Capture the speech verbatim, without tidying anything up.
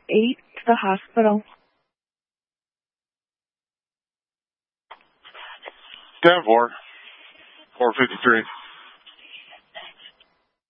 eight to the hospital. ten four, four fifty-three.